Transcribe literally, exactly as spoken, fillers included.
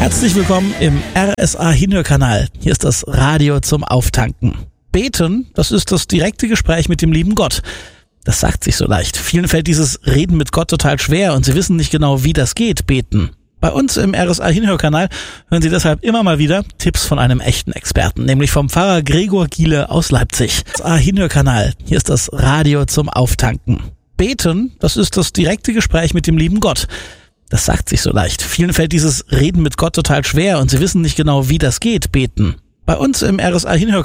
Herzlich willkommen im R S A Hinhörkanal. Hier ist das Radio zum Auftanken. Beten, das ist das direkte Gespräch mit dem lieben Gott. Das sagt sich so leicht. Vielen fällt dieses Reden mit Gott total schwer und sie wissen nicht genau, wie das geht, beten. Bei uns im R S A Hinhörkanal hören Sie deshalb immer mal wieder Tipps von einem echten Experten, nämlich vom Pfarrer Gregor Giele aus Leipzig. R S A Hinhörkanal, hier ist das Radio zum Auftanken. Beten, das ist das direkte Gespräch mit dem lieben Gott. Das sagt sich so leicht. Vielen fällt dieses Reden mit Gott total schwer und sie wissen nicht genau, wie das geht, beten. Bei uns im R S A Hinhörkanal